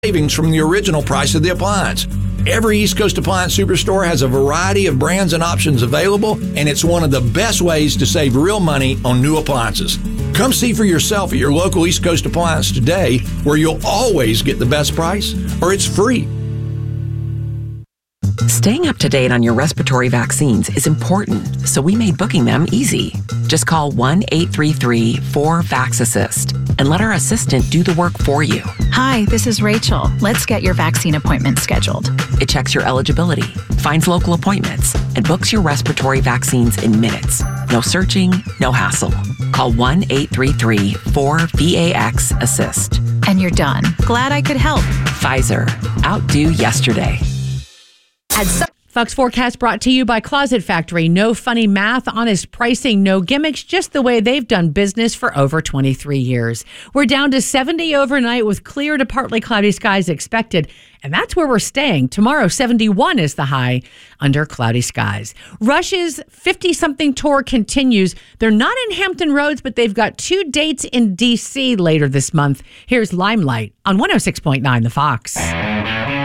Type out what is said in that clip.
savings from the original price of the appliance. Every East Coast Appliance Superstore has a variety of brands and options available, and it's one of the best ways to save real money on new appliances. Come see for yourself at your local East Coast Appliance today, where you'll always get the best price, or it's free. Staying up to date on your respiratory vaccines is important, so we made booking them easy. Just call 1-833-4-VAX-ASSIST and let our assistant do the work for you. Hi, this is Rachel. Let's get your vaccine appointment scheduled. It checks your eligibility, finds local appointments, and books your respiratory vaccines in minutes. No searching, no hassle. Call 1-833-4-VAX-ASSIST. And you're done. Glad I could help. Pfizer. Outdo yesterday. Fox Forecast brought to you by Closet Factory. No funny math, honest pricing, no gimmicks, just the way they've done business for over 23 years. We're down to 70 overnight with clear to partly cloudy skies expected. And that's where we're staying. Tomorrow, 71 is the high under cloudy skies. Rush's 50-something tour continues. They're not in Hampton Roads, but they've got 2 dates in D.C. later this month. Here's Limelight on 106.9 The Fox.